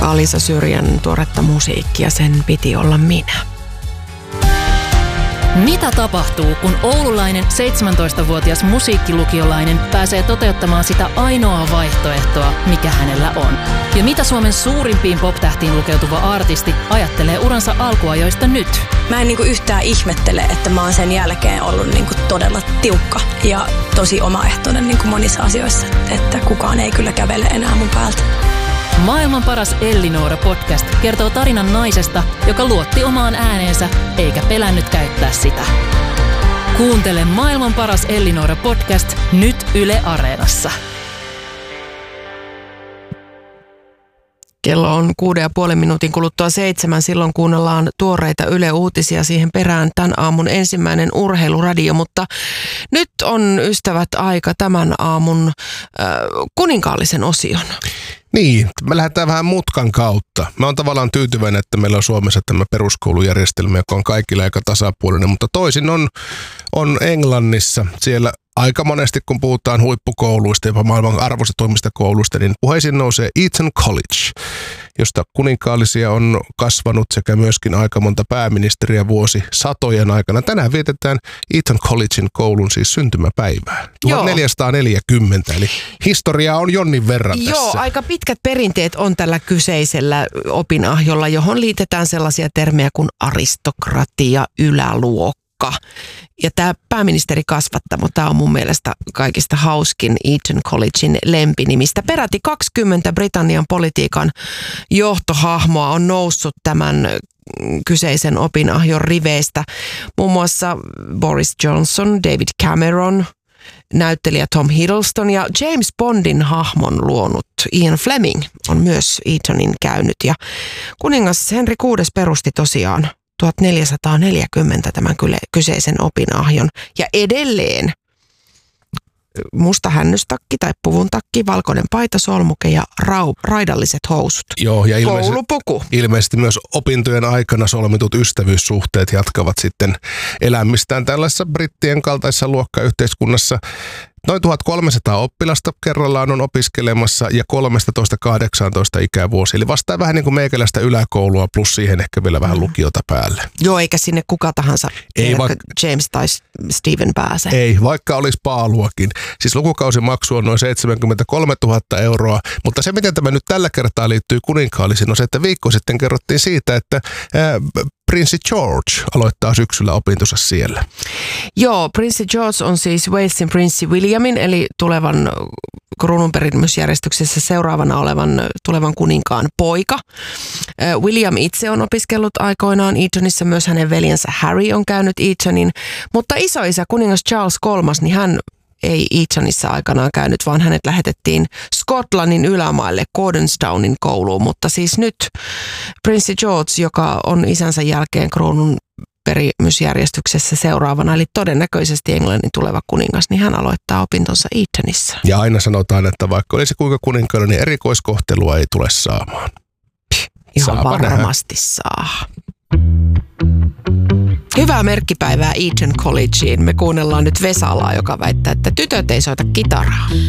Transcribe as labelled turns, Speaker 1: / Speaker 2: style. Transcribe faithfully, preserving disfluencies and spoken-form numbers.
Speaker 1: Alisa Syrjän tuoretta musiikkia, sen piti olla minä.
Speaker 2: Mitä tapahtuu, kun oululainen seitsemäntoistavuotias musiikkilukiolainen pääsee toteuttamaan sitä ainoaa vaihtoehtoa, mikä hänellä on? Ja mitä Suomen suurimpiin pop-tähtiin lukeutuva artisti ajattelee uransa alkuajoista nyt?
Speaker 3: Mä en niinku yhtään ihmettele, että mä oon sen jälkeen ollut niinku todella tiukka ja tosi omaehtoinen niinku monissa asioissa, että kukaan ei kyllä kävele enää mun päältä.
Speaker 2: Maailman paras Elli-Noora podcast kertoo tarinan naisesta, joka luotti omaan ääneensä eikä pelännyt käyttää sitä. Kuuntele Maailman paras Elli-Noora podcast nyt Yle Areenassa.
Speaker 1: Kello on kuuden ja puolen minuutin kuluttua seitsemän. Silloin kuunnellaan tuoreita Yle Uutisia, siihen perään tämän aamun ensimmäinen urheiluradio. Mutta nyt on, ystävät, aika tämän aamun äh, kuninkaallisen osion.
Speaker 4: Niin, me lähdetään vähän mutkan kautta. Mä oon tavallaan tyytyväinen, että meillä on Suomessa tämä peruskoulujärjestelmä, joka on kaikilla aika tasapuolinen, mutta toisin on, on Englannissa. Siellä aika monesti, kun puhutaan huippukouluista, jopa maailman arvostetuimmista kouluista, niin puheisiin nousee Eton College, josta kuninkaallisia on kasvanut sekä myöskin aika monta pääministeriä vuosi satojen aikana. Tänään vietetään Eton Collegein koulun siis syntymäpäivää. tuhatneljäsataaneljäkymmentä, eli historiaa on jonnin verran tässä.
Speaker 1: Joo, aika pitkät perinteet on tällä kyseisellä opinahjolla, johon liitetään sellaisia termejä kuin aristokratia, yläluokka. Ja tämä pääministeri kasvattamo, tämä on mun mielestä kaikista hauskin Eton Collegein lempinimistä. Peräti kaksikymmentä Britannian politiikan johtohahmoa on noussut tämän kyseisen opinahjon riveistä. Muun muassa Boris Johnson, David Cameron, näyttelijä Tom Hiddleston ja James Bondin hahmon luonut Ian Fleming on myös Etonin käynyt. Ja kuningas Henri kuudes perusti tosiaan tuhatneljäsataaneljäkymmentä tämän kyseisen opinahjon. Ja edelleen musta hännystakki tai puvuntakki, valkoinen paita, solmuke ja rau, raidalliset housut.
Speaker 4: Joo, ja ilmeisesti,
Speaker 1: koulupuku.
Speaker 4: Ilmeisesti myös opintojen aikana solmitut ystävyyssuhteet jatkavat sitten elämistään tällaisessa brittien kaltaisessa luokkayhteiskunnassa. Noin tuhatkolmesataa oppilasta kerrallaan on opiskelemassa ja kolmetoista kahdeksantoista ikävuosi. Eli vastaa vähän niin kuin meikäläistä yläkoulua plus siihen ehkä vielä vähän lukiota päälle.
Speaker 1: Joo, eikä sinne kuka tahansa, ei vaikka James tai Steven pääse.
Speaker 4: Ei, vaikka olisi paaluakin. Siis lukukausimaksu on noin seitsemänkymmentäkolmetuhatta euroa, mutta se miten tämä nyt tällä kertaa liittyy kuninkaallisiin on se, että viikko sitten kerrottiin siitä, että ää, Prinssi George aloittaa syksyllä opintonsa siellä.
Speaker 1: Joo, Prinssi George on siis Walesin prinssi Williamin, eli tulevan kruununperimysjärjestyksessä seuraavana olevan tulevan kuninkaan poika. William itse on opiskellut aikoinaan Etonissa, myös hänen veljensä Harry on käynyt Etonin, mutta isoisä kuningas Charles kolmas, niin hän ei Etonissa aikanaan käynyt, vaan hänet lähetettiin Skotlannin ylämaille Gordonstownin kouluun, mutta siis nyt Prinssi George, joka on isänsä jälkeen kruunun perimysjärjestyksessä seuraavana, eli todennäköisesti Englannin tuleva kuningas, niin hän aloittaa opintonsa Etonissa.
Speaker 4: Ja aina sanotaan, että vaikka olisi kuinka kuninkaallinen, niin erikoiskohtelua ei tule saamaan.
Speaker 1: Ihan
Speaker 4: Saapa
Speaker 1: varmasti nähdä. Saa. Hyvää merkkipäivää Eton Collegeen. Me kuunnellaan nyt Vesalaa, joka väittää, että tytöt ei soita kitaraa.